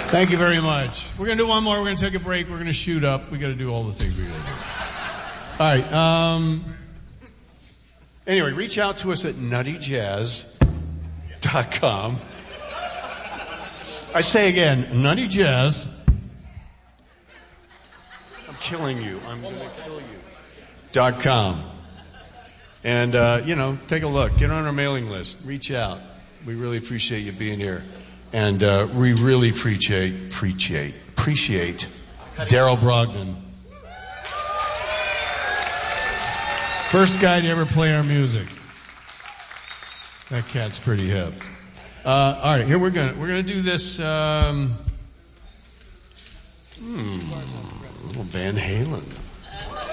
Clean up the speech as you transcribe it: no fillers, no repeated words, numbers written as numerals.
Thank you very much. We're going to do one more. We're going to take a break. We're going to shoot up. We got to do all the things we got to do. All right. Anyway, reach out to us at nuttyjazz.com. I say again, nuttyjazz. I'm killing you. I'm going to kill you. .com. And, take a look. Get on our mailing list. Reach out. We really appreciate you being here. And we really appreciate Daryl Brogdon. First guy to ever play our music. That cat's pretty hip. All right, here we're gonna do this. Little Van Halen.